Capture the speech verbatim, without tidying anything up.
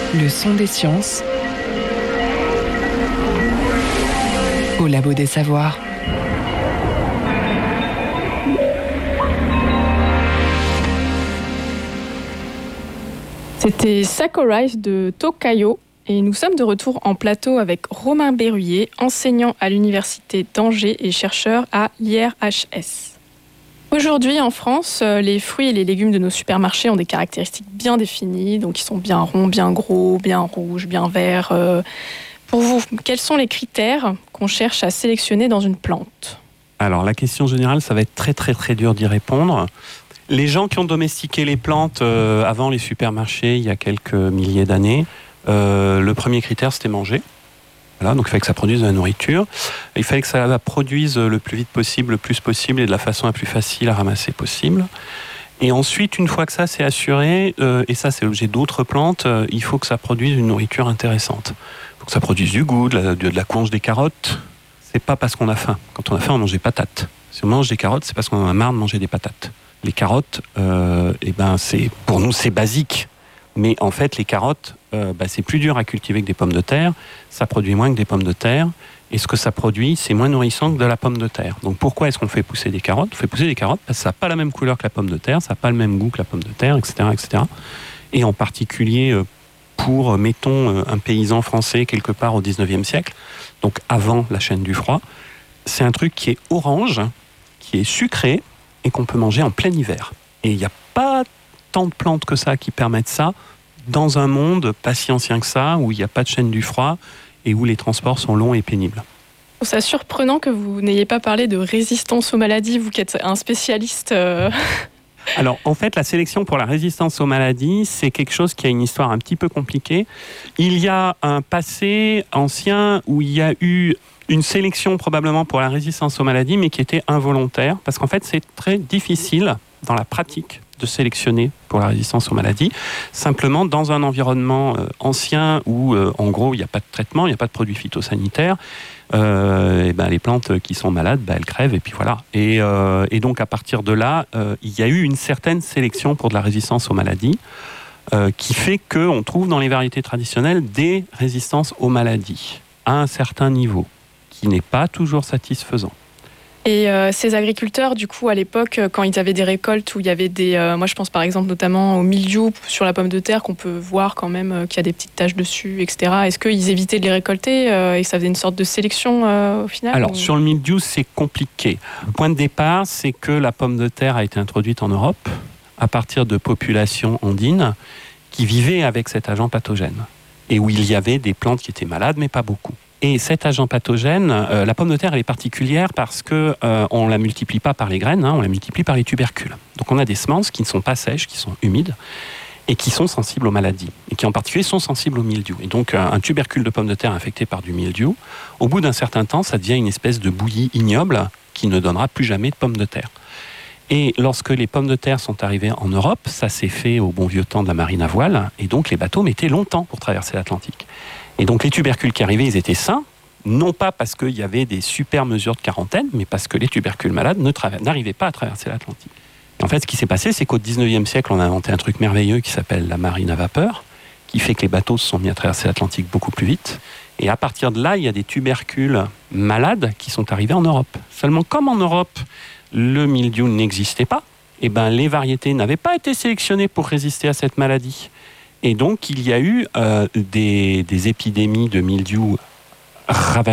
Le son des sciences au labo des savoirs. C'était Sakurai de Tokayo et nous sommes de retour en plateau avec Romain Berruyer, enseignant à l'université d'Angers et chercheur à l'I R H S. Aujourd'hui en France, les fruits et les légumes de nos supermarchés ont des caractéristiques bien définies, donc ils sont bien ronds, bien gros, bien rouges, bien verts. Euh, pour vous, quels sont les critères qu'on cherche à sélectionner dans une plante ? Alors la question générale, ça va être très très très dur d'y répondre. Les gens qui ont domestiqué les plantes euh, avant les supermarchés il y a quelques milliers d'années, euh, le premier critère c'était manger. Voilà, donc il fallait que ça produise de la nourriture. Il fallait que ça la produise le plus vite possible, le plus possible et de la façon la plus facile à ramasser possible. Et ensuite, une fois que ça c'est assuré, euh, et ça c'est l'objet d'autres plantes, euh, il faut que ça produise une nourriture intéressante. Il faut que ça produise du goût, de la, de la courge, des carottes. C'est pas parce qu'on a faim. Quand on a faim, on mange des patates. Si on mange des carottes, c'est parce qu'on en a marre de manger des patates. Les carottes, euh, eh ben c'est, pour nous c'est basique. Mais en fait, les carottes, euh, bah, c'est plus dur à cultiver que des pommes de terre. Ça produit moins que des pommes de terre. Et ce que ça produit, c'est moins nourrissant que de la pomme de terre. Donc pourquoi est-ce qu'on fait pousser des carottes ? On fait pousser des carottes parce que ça n'a pas la même couleur que la pomme de terre, ça n'a pas le même goût que la pomme de terre, et cetera, et cetera. Et en particulier pour, mettons, un paysan français quelque part au dix-neuvième siècle, donc avant la chaîne du froid, c'est un truc qui est orange, qui est sucré et qu'on peut manger en plein hiver. Et il n'y a pas tant de plantes que ça qui permettent ça dans un monde pas si ancien que ça, où il n'y a pas de chaîne du froid et où les transports sont longs et pénibles. C'est surprenant que vous n'ayez pas parlé de résistance aux maladies, vous qui êtes un spécialiste. Euh... Alors, en fait, la sélection pour la résistance aux maladies, c'est quelque chose qui a une histoire un petit peu compliquée. Il y a un passé ancien où il y a eu une sélection probablement pour la résistance aux maladies, mais qui était involontaire, parce qu'en fait, c'est très difficile dans la pratique de sélectionner pour la résistance aux maladies, simplement dans un environnement euh, ancien où, euh, en gros, il n'y a pas de traitement, il n'y a pas de produits phytosanitaires, euh, et ben, les plantes qui sont malades, ben, elles crèvent, et puis voilà. Et, euh, et donc, à partir de là, euh, il y a eu une certaine sélection pour de la résistance aux maladies, euh, qui fait qu'on trouve dans les variétés traditionnelles des résistances aux maladies, à un certain niveau, qui n'est pas toujours satisfaisant. Et euh, ces agriculteurs, du coup, à l'époque, quand ils avaient des récoltes où il y avait des... Euh, moi, je pense par exemple notamment au mildiou sur la pomme de terre, qu'on peut voir quand même euh, qu'il y a des petites taches dessus, et cetera. Est-ce qu'ils évitaient de les récolter euh, et que ça faisait une sorte de sélection euh, au final ? Alors, ou... sur le mildiou, c'est compliqué. Le point de départ, c'est que la pomme de terre a été introduite en Europe à partir de populations andines qui vivaient avec cet agent pathogène et où il y avait des plantes qui étaient malades, mais pas beaucoup. Et cet agent pathogène, euh, la pomme de terre, elle est particulière parce que euh, on la multiplie pas par les graines, hein, on la multiplie par les tubercules. Donc on a des semences qui ne sont pas sèches, qui sont humides et qui sont sensibles aux maladies et qui en particulier sont sensibles au mildiou. Et donc euh, un tubercule de pomme de terre infecté par du mildiou, au bout d'un certain temps, ça devient une espèce de bouillie ignoble qui ne donnera plus jamais de pommes de terre. Et lorsque les pommes de terre sont arrivées en Europe, ça s'est fait au bon vieux temps de la marine à voile, et donc les bateaux mettaient longtemps pour traverser l'Atlantique. Et donc les tubercules qui arrivaient, ils étaient sains, non pas parce qu'il y avait des super mesures de quarantaine, mais parce que les tubercules malades ne tra- n'arrivaient pas à traverser l'Atlantique. Et en fait, ce qui s'est passé, c'est qu'au dix-neuvième siècle, on a inventé un truc merveilleux qui s'appelle la marine à vapeur, qui fait que les bateaux se sont mis à traverser l'Atlantique beaucoup plus vite. Et à partir de là, il y a des tubercules malades qui sont arrivés en Europe. Seulement, comme en Europe, le mildiou n'existait pas, et ben, les variétés n'avaient pas été sélectionnées pour résister à cette maladie. Et donc, il y a eu euh, des, des épidémies de mildiou ravageuses